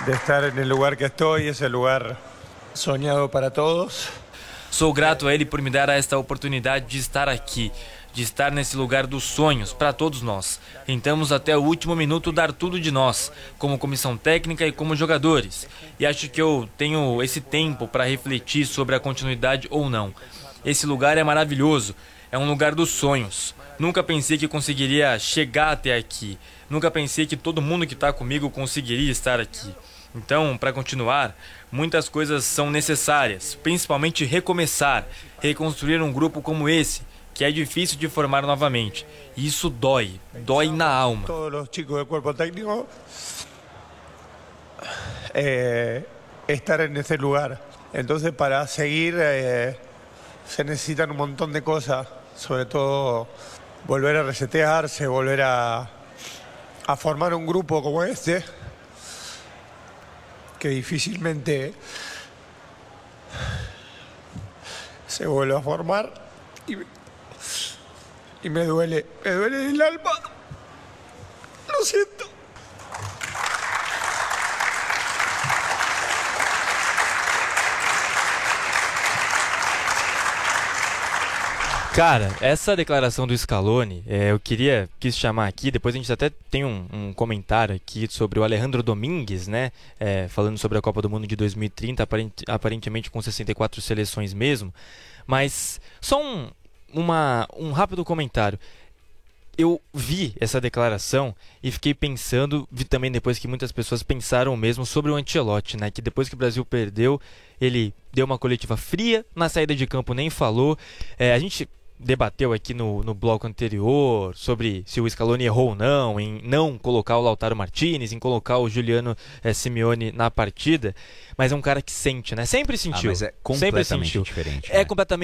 de estar en el lugar que estoy, ese lugar soñado para todos. Sou grato a ele por me dar esta oportunidade de estar aqui, de estar nesse lugar dos sonhos para todos nós. Tentamos até o último minuto dar tudo de nós, como comissão técnica e como jogadores. E acho que eu tenho esse tempo para refletir sobre a continuidade ou não. Esse lugar é maravilhoso, é um lugar dos sonhos. Nunca pensei que conseguiria chegar até aqui. Nunca pensei que todo mundo que está comigo conseguiria estar aqui. Então, para continuar, muitas coisas são necessárias, principalmente recomeçar, reconstruir um grupo como esse, que é difícil de formar novamente. E isso dói na alma. Todos os chicos do corpo técnico estar nesse lugar. Então, para seguir, se necessitan un montón de cosas, sobre todo volver a resetearse, volver a formar un grupo como este, que difícilmente se vuelve a formar, y me duele en el alma. Lo siento. Cara, essa declaração do Scaloni, eu quis chamar aqui, depois a gente até tem um comentário aqui sobre o Alejandro Domingues, né? Falando sobre a Copa do Mundo de 2030, aparentemente com 64 seleções mesmo. Mas só um rápido comentário. Eu vi essa declaração e fiquei pensando, vi também depois que muitas pessoas pensaram o mesmo sobre o Ancelotti, né? Que depois que o Brasil perdeu, ele deu uma coletiva fria, na saída de campo nem falou. A gente debateu aqui no bloco anterior sobre se o Scaloni errou ou não em não colocar o Lautaro Martinez, em colocar o Giuliano Simeone na partida, mas é um cara que sente, né? Sempre sentiu. Mas é completamente sempre sentiu. diferente. É completamente